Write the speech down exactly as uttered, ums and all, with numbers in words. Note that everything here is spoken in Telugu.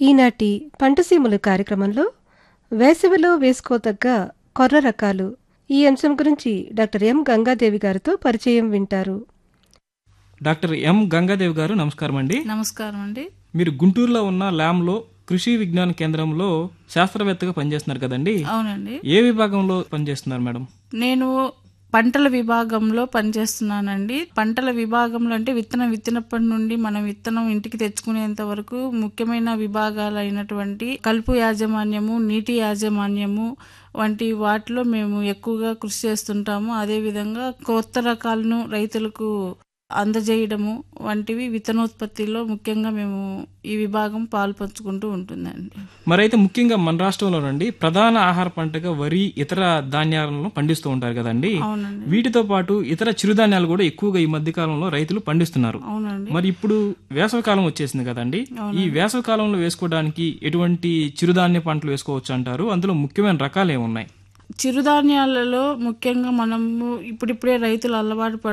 ఈనాటి పంటసీములు కార్యక్రమంలో వేసవిలో వేసుకోదగ్గ కొర్ర రకాలు ఈ అంశం గురించి డాక్టర్ ఎం గంగాదేవి గారితో పరిచయం వింటారు. డాక్టర్ ఎం గంగాదేవి గారు నమస్కారం అండి. నమస్కారం అండి. మీరు గుంటూరులో ఉన్న ల్యామ్లో కృషి విజ్ఞాన కేంద్రంలో శాస్త్రవేత్తగా పనిచేస్తున్నారు కదండి. అవునండి. ఏ విభాగంలో పనిచేస్తున్నారు మేడం? నేను పంటల విభాగంలో పనిచేస్తున్నానండి. పంటల విభాగంలో అంటే విత్తనం విత్తినప్పటి నుండి మనం విత్తనం ఇంటికి తెచ్చుకునేంత వరకు ముఖ్యమైన విభాగాలు అయినటువంటి కలుపు యాజమాన్యము, నీటి యాజమాన్యము వంటి వాటిలో మేము ఎక్కువగా కృషి చేస్తుంటాము. అదేవిధంగా కొత్త రకాలను రైతులకు అందజేయడము వంటివి విత్తనోత్పత్తిలో ముఖ్యంగా మేము ఈ విభాగం పాలు పంచుకుంటూ ఉంటుందండి. మరైతే ముఖ్యంగా మన రాష్ట్రంలో నుండి ప్రధాన ఆహార పంటగా వరి, ఇతర ధాన్యాలను పండిస్తూ ఉంటారు కదండి. అవునండి. వీటితో పాటు ఇతర చిరుధాన్యాలు కూడా ఎక్కువగా ఈ మధ్య కాలంలో రైతులు పండిస్తున్నారు. అవునండి. మరి ఇప్పుడు వేసవికాలం వచ్చేసింది కదండి. ఈ వేసవి కాలంలో వేసుకోవడానికి ఎటువంటి చిరుధాన్య పంటలు వేసుకోవచ్చు అంటారు? అందులో ముఖ్యమైన రకాలు ఏమున్నాయి? చిరుధాన్యాలలో ముఖ్యంగా మనము ఇప్పుడిప్పుడే రైతులు అలవాటు